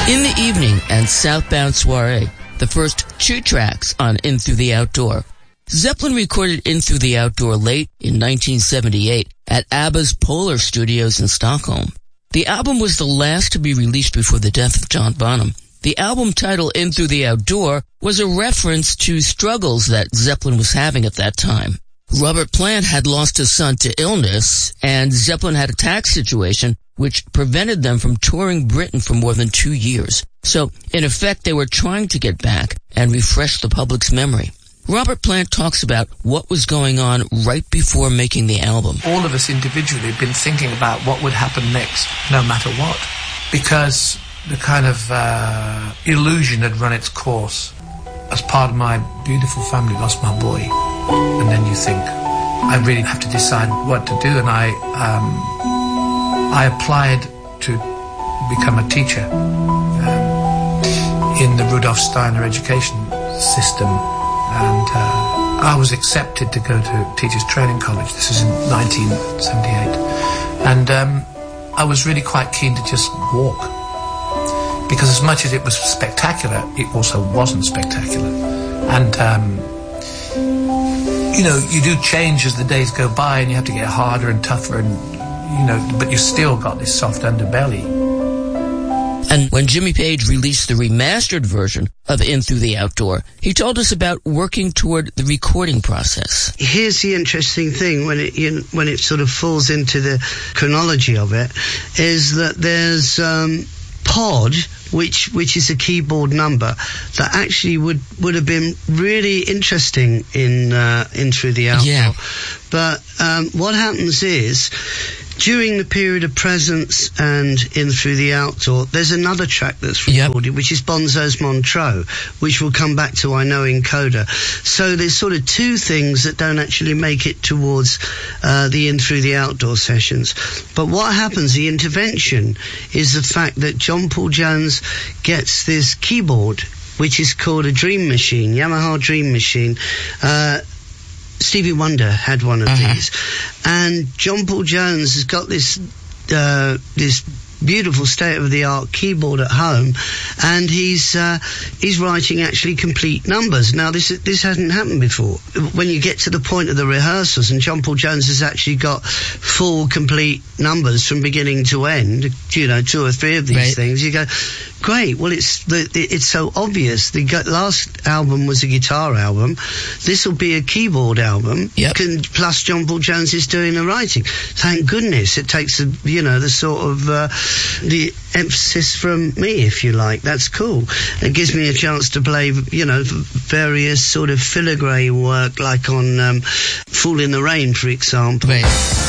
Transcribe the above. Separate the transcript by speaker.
Speaker 1: In the Evening and Southbound Soiree, the first 2 tracks on In Through the Outdoor. Zeppelin recorded In Through the Outdoor late in 1978 at ABBA's Polar Studios in Stockholm. The album was the last to be released before the death of John Bonham. The album title In Through the Outdoor was a reference to struggles that Zeppelin was having at that time. Robert Plant had lost his son to illness, and Zeppelin had a tax situation which prevented them from touring Britain for more than 2 years. So, in effect, they were trying to get back and refresh the public's memory. Robert Plant talks about what was going on right before making the album.
Speaker 2: All of us individually have been thinking about what would happen next, no matter what, because the kind of illusion had run its course. As part of my beautiful family lost my boy, and then you think, I really have to decide what to do, and I applied to become a teacher in the Rudolf Steiner education system, and I was accepted to go to Teachers Training College. This was in 1978, and I was really quite keen to just walk, because as much as it was spectacular, it also wasn't spectacular. And you know, you do change as the days go by, and you have to get harder and tougher, and you know, but you still got this soft underbelly.
Speaker 1: And when Jimmy Page released the remastered version of In Through the Outdoor, he told us about working toward the recording process.
Speaker 3: Here's the interesting thing when it sort of falls into the chronology of it, is that there's Pod, which is a keyboard number that actually would have been really interesting in Through the Outdoor.
Speaker 1: Yeah.
Speaker 3: But what happens is, during the period of Presence and In Through the Outdoor, there's another track that's recorded, which is Bonzo's Montreux, which we'll come back to, I know, in Coda. So there's sort of 2 things that don't actually make it towards the In Through the Outdoor sessions. But what happens, the intervention, is the fact that John Paul Jones gets this keyboard, which is called a Dream Machine, Yamaha Dream Machine. Stevie Wonder had one of these, and John Paul Jones has got this beautiful state-of-the-art keyboard at home, and he's writing actually complete numbers. Now this hasn't happened before. When you get to the point of the rehearsals, and John Paul Jones has actually got full complete numbers from beginning to end, you know, 2 or 3 of these things, you go, great, well it's so obvious. The last album was a guitar album, this will be a keyboard album, plus John Paul Jones is doing the writing. Thank goodness it takes the sort of the emphasis from me, if you like. That's cool. It gives me a chance to play, you know, various sort of filigree work, like on Fall in the Rain, for example.